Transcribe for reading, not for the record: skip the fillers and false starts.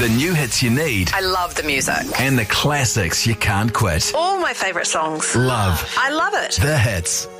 The new hits you need. I love the music. And the classics you can't quit. All my favourite songs. Love. I love it. The hits.